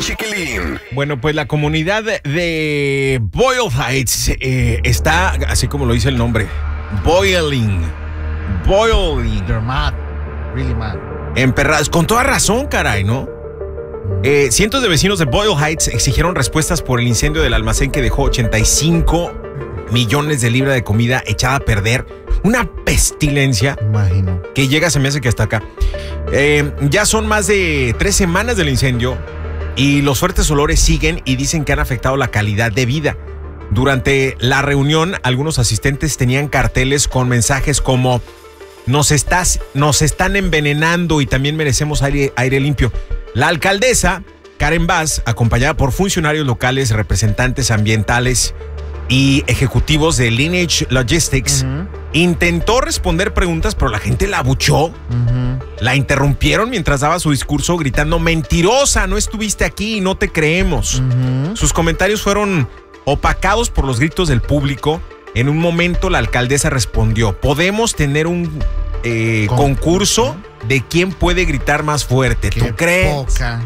Chiquilín. Bueno, pues la comunidad de Boyle Heights está, así como lo dice el nombre, boiling. They're mad. Really mad. Emperrados, con toda razón, caray, ¿no? Cientos de vecinos de Boyle Heights exigieron respuestas por el incendio del almacén que dejó 85 millones de libras de comida echada a perder. Una pestilencia. Imagino. Que llega, se me hace que hasta acá. Ya son más de 3 semanas del incendio y los fuertes olores siguen y dicen que han afectado la calidad de vida. Durante la reunión, algunos asistentes tenían carteles con mensajes como nos están envenenando y también merecemos aire limpio. La alcaldesa, Karen Bass, acompañada por funcionarios locales, representantes ambientales y ejecutivos de Lineage Logistics, intentó responder preguntas, pero la gente la abuchó. La interrumpieron mientras daba su discurso gritando: mentirosa, no estuviste aquí y no te creemos. Sus comentarios fueron opacados por los gritos del público. En un momento la alcaldesa respondió: podemos tener un concurso de quién puede gritar más fuerte. ¿Tú crees? Poca.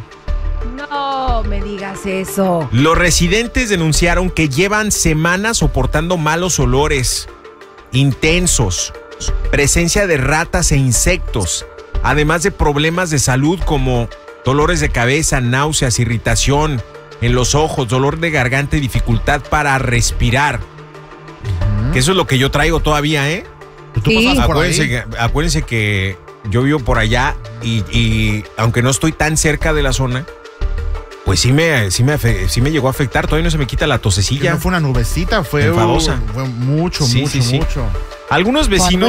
No me digas eso. Los residentes denunciaron que llevan semanas soportando malos olores intensos, presencia de ratas e insectos, además de problemas de salud como dolores de cabeza, náuseas, irritación en los ojos, dolor de garganta y dificultad para respirar. Que eso es lo que yo traigo todavía, ¿eh? ¿Tú pasas por ahí? Acuérdense que yo vivo por allá y aunque no estoy tan cerca de la zona, pues sí me llegó a afectar. Todavía no se me quita la tosecilla. No fue una nubecita, fue enfadosa. Fue mucho. Algunos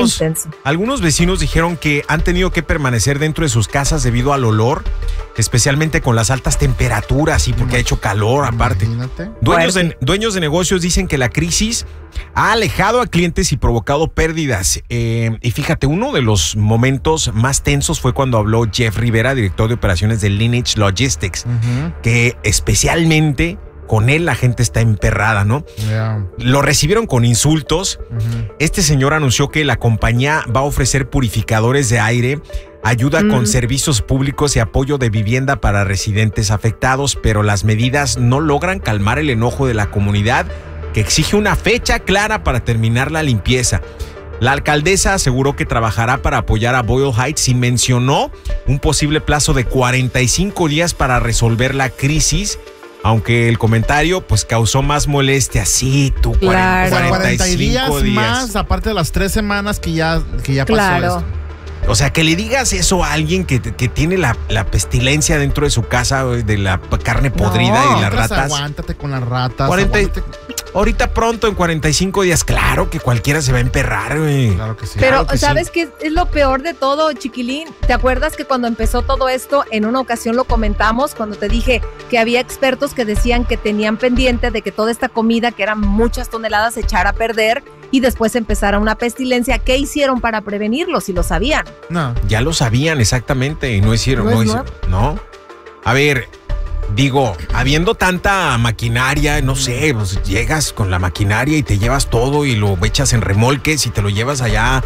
vecinos dijeron que han tenido que permanecer dentro de sus casas debido al olor, especialmente con las altas temperaturas y porque ha hecho calor aparte. Dueños de negocios dicen que la crisis ha alejado a clientes y provocado pérdidas. Y fíjate, uno de los momentos más tensos fue cuando habló Jeff Rivera, director de operaciones de Lineage Logistics, que especialmente con él la gente está emperrada, ¿no? Yeah. Lo recibieron con insultos. Este señor anunció que la compañía va a ofrecer purificadores de aire, ayuda con servicios públicos y apoyo de vivienda para residentes afectados, pero las medidas no logran calmar el enojo de la comunidad, que exige una fecha clara para terminar la limpieza. La alcaldesa aseguró que trabajará para apoyar a Boyle Heights y mencionó un posible plazo de 45 días para resolver la crisis, aunque el comentario pues causó más molestia. Sí, tú, Claro. 40 días más, aparte de las 3 semanas que ya pasó esto. O sea, que le digas eso a alguien que tiene la pestilencia dentro de su casa, de la carne podrida y de las ratas. Aguántate con las ratas. Ahorita pronto, en 45 días, claro que cualquiera se va a emperrar, güey. Claro que sí. Pero, Claro que ¿sabes sí. qué es lo peor de todo, chiquilín? ¿Te acuerdas que cuando empezó todo esto, en una ocasión lo comentamos, cuando te dije que había expertos que decían que tenían pendiente de que toda esta comida, que eran muchas toneladas, se echara a perder y después empezara una pestilencia? ¿Qué hicieron para prevenirlo, si lo sabían? No. Ya lo sabían exactamente y no hicieron. No. A ver, digo, habiendo tanta maquinaria, no sé, pues llegas con la maquinaria y te llevas todo y lo echas en remolques y te lo llevas allá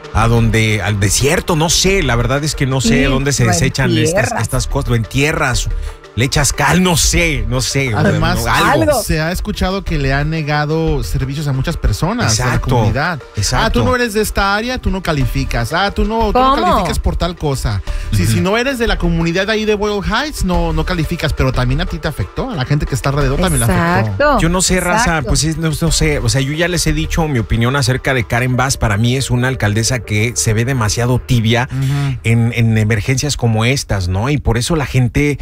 al desierto, no sé, la verdad es que no sé dónde se desechan estas cosas, lo entierras, le echas cal, no sé. Además, algo. se ha escuchado que le han negado servicios a muchas personas de la Exacto, comunidad. exacto. Tú no eres de esta área, tú no calificas. Tú no calificas por tal cosa. Si no eres de la comunidad ahí de Boyle Heights, no calificas, pero también a ti te afectó, a la gente que está alrededor también le afectó. Yo no sé, raza, pues no sé, o sea, yo ya les he dicho mi opinión acerca de Karen Bass. Para mí es una alcaldesa que se ve demasiado tibia en emergencias como estas, ¿no? Y por eso la gente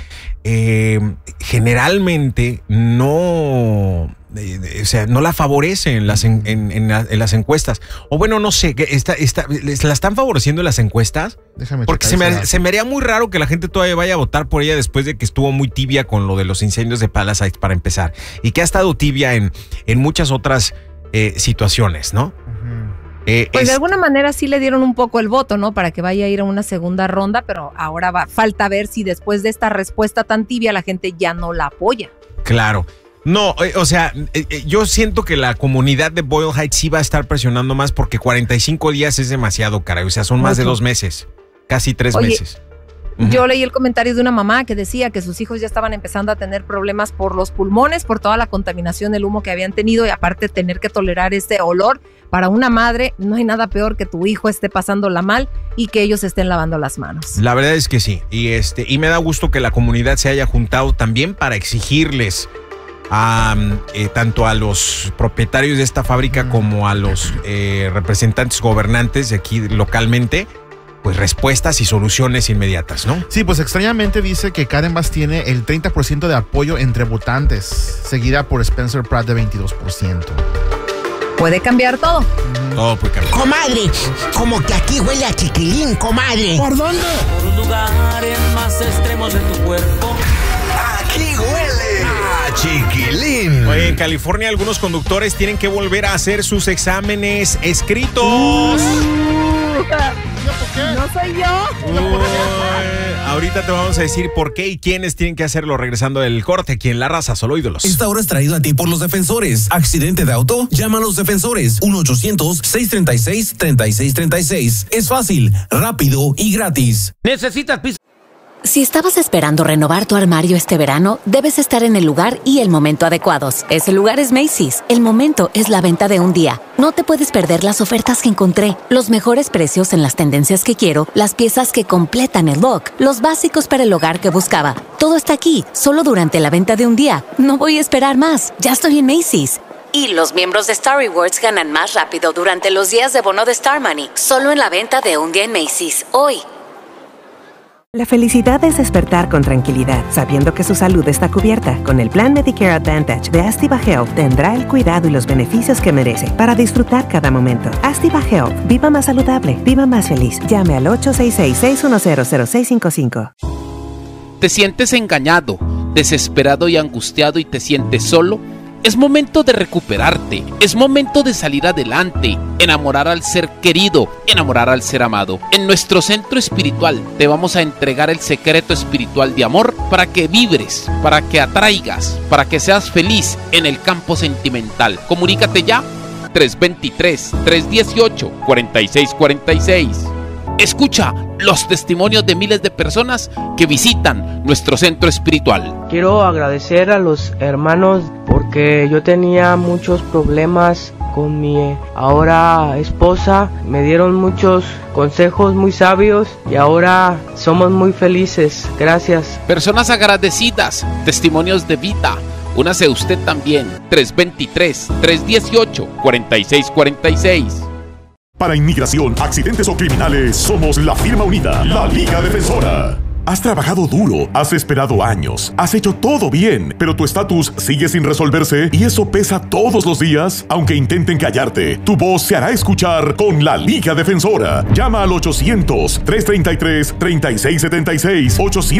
generalmente no la favorece en las encuestas. O bueno, no sé, ¿la están favoreciendo en las encuestas? Déjame porque se me haría muy raro que la gente todavía vaya a votar por ella después de que estuvo muy tibia con lo de los incendios de Palisades, para empezar, y que ha estado tibia en muchas otras situaciones, ¿no? Pues de alguna manera sí le dieron un poco el voto, ¿no? Para que vaya a ir a una segunda ronda, pero ahora falta ver si después de esta respuesta tan tibia la gente ya no la apoya. Claro. No, o sea, yo siento que la comunidad de Boyle Heights sí va a estar presionando más, porque 45 días es demasiado, caray. O sea, son más de 2 meses, casi 3 meses. Yo leí el comentario de una mamá que decía que sus hijos ya estaban empezando a tener problemas por los pulmones, por toda la contaminación del humo que habían tenido y aparte tener que tolerar este olor. Para una madre no hay nada peor que tu hijo esté pasándola mal y que ellos estén lavando las manos. La verdad es que sí. Y me da gusto que la comunidad se haya juntado también para exigirles tanto a los propietarios de esta fábrica como a los representantes gobernantes de aquí localmente, pues respuestas y soluciones inmediatas, ¿no? Sí, pues extrañamente dice que Karen Bass tiene el 30% de apoyo entre votantes, seguida por Spencer Pratt de 22%. Puede cambiar todo. Todo puede cambiar. Comadre, como que aquí huele a chiquilín, comadre. ¿Por dónde? Por los lugares más extremos de tu cuerpo. Aquí huele a chiquilín. Oye, en California algunos conductores tienen que volver a hacer sus exámenes escritos. No soy yo. Ahorita te vamos a decir por qué y quiénes tienen que hacerlo regresando del corte aquí en La Raza, Solo Ídolos. Esta hora es traído a ti por Los Defensores. ¿Accidente de auto? Llama a Los Defensores. 1-800-636-3636. Es fácil, rápido y gratis. Necesitas piso. Si estabas esperando renovar tu armario este verano, debes estar en el lugar y el momento adecuados. Ese lugar es Macy's. El momento es la venta de un día. No te puedes perder las ofertas que encontré, los mejores precios en las tendencias que quiero, las piezas que completan el look, los básicos para el hogar que buscaba. Todo está aquí, solo durante la venta de un día. No voy a esperar más. Ya estoy en Macy's. Y los miembros de Star Rewards ganan más rápido durante los días de bono de Star Money. Solo en la venta de un día en Macy's. Hoy. La felicidad es despertar con tranquilidad, sabiendo que su salud está cubierta. Con el plan Medicare Advantage de Astiva Health tendrá el cuidado y los beneficios que merece para disfrutar cada momento. Astiva Health. Viva más saludable. Viva más feliz. Llame al 866-610-0655. ¿Te sientes engañado, desesperado y angustiado y te sientes solo? Es momento de recuperarte, es momento de salir adelante, enamorar al ser querido, enamorar al ser amado. En nuestro centro espiritual te vamos a entregar el secreto espiritual de amor para que vibres, para que atraigas, para que seas feliz en el campo sentimental. Comunícate ya, 323-318-4646. Escucha los testimonios de miles de personas que visitan nuestro centro espiritual. Quiero agradecer a los hermanos porque yo tenía muchos problemas con mi ahora esposa. Me dieron muchos consejos muy sabios y ahora somos muy felices. Gracias. Personas agradecidas, testimonios de vida. Únase usted también, 323-318-4646. Para inmigración, accidentes o criminales, somos la firma unida, la Liga Defensora. Has trabajado duro, has esperado años, has hecho todo bien, pero tu estatus sigue sin resolverse y eso pesa todos los días. Aunque intenten callarte, tu voz se hará escuchar con la Liga Defensora. Llama al 800-333-3676.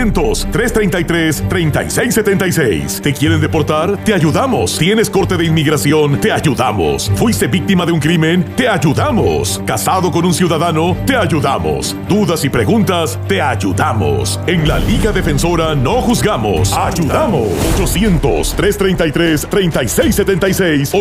800-333-3676. ¿Te quieren deportar? Te ayudamos. ¿Tienes corte de inmigración? Te ayudamos. ¿Fuiste víctima de un crimen? Te ayudamos. ¿Casado con un ciudadano? Te ayudamos. ¿Dudas y preguntas? Te ayudamos. En la Liga Defensora no juzgamos, ayudamos. 800-333-3676.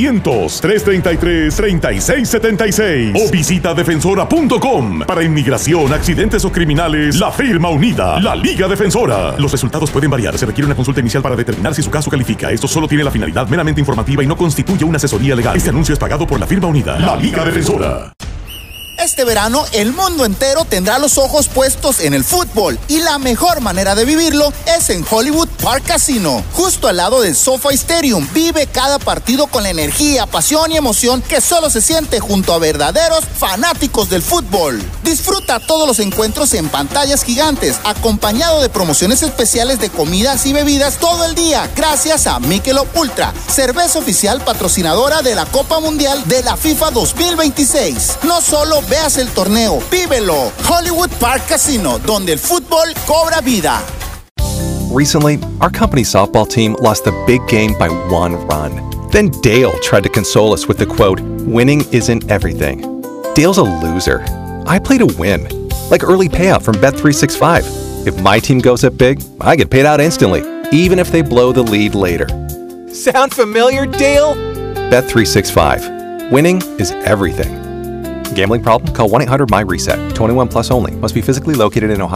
800-333-3676. O visita defensora.com. Para inmigración, accidentes o criminales, la firma unida, la Liga Defensora. Los resultados pueden variar. Se requiere una consulta inicial para determinar si su caso califica. Esto solo tiene la finalidad meramente informativa y no constituye una asesoría legal. Este anuncio es pagado por la firma unida, la Liga Defensora. Este verano, el mundo entero tendrá los ojos puestos en el fútbol y la mejor manera de vivirlo es en Hollywood Park Casino, justo al lado del SoFi Stadium. Vive cada partido con la energía, pasión y emoción que solo se siente junto a verdaderos fanáticos del fútbol. Disfruta todos los encuentros en pantallas gigantes, acompañado de promociones especiales de comidas y bebidas todo el día, gracias a Michelob Ultra, cerveza oficial patrocinadora de la Copa Mundial de la FIFA 2026. No solo veas el torneo, vívelo. Hollywood Park Casino, donde el fútbol cobra vida. Recently, our company's softball team lost a big game by 1 run. Then Dale tried to console us with the quote, "Winning isn't everything." Dale's a loser. I play to win, like early payout from Bet365. If my team goes up big, I get paid out instantly, even if they blow the lead later. Sound familiar, Dale? Bet365. Winning is everything. Gambling problem? Call 1-800-MY-RESET. 21 plus only. Must be physically located in Ohio.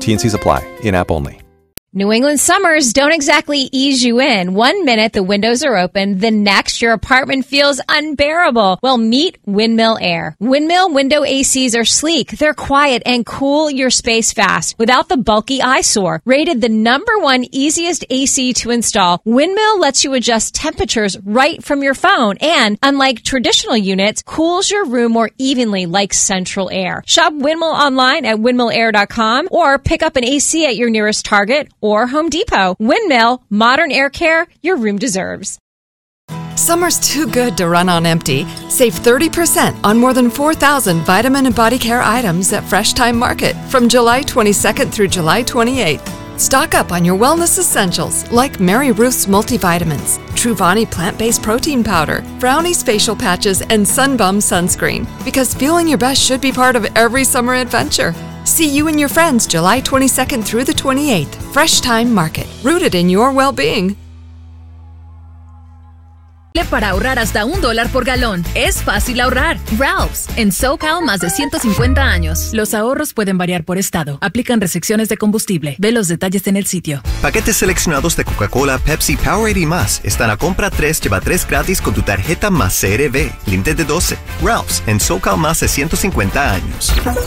T&Cs apply. In-app only. New England summers don't exactly ease you in. 1 minute the windows are open, the next your apartment feels unbearable. Well, meet Windmill Air. Windmill window ACs are sleek, they're quiet, and cool your space fast without the bulky eyesore. Rated the #1 easiest AC to install, Windmill lets you adjust temperatures right from your phone and, unlike traditional units, cools your room more evenly like central air. Shop Windmill online at windmillair.com or pick up an AC at your nearest Target or Home Depot. Windmill, modern air care your room deserves. Summer's too good to run on empty. Save 30% on more than 4,000 vitamin and body care items at Fresh Time Market from July 22nd through July 28th. Stock up on your wellness essentials like Mary Ruth's multivitamins, Truvani plant-based protein powder, Brownie's facial patches, and Sunbum sunscreen. Because feeling your best should be part of every summer adventure. See you and your friends July 22nd through the 28th. Fresh Time Market, rooted in your well-being. Para ahorrar hasta $1 por galón. Es fácil ahorrar. Ralph's. En SoCal, más de 150 años. Los ahorros pueden variar por estado. Aplican restricciones de combustible. Ve los detalles en el sitio. Paquetes seleccionados de Coca-Cola, Pepsi, Powerade y más están a compra 3, lleva 3 gratis con tu tarjeta más CRV. Límite de 12. Ralph's. En SoCal, más de 150 años.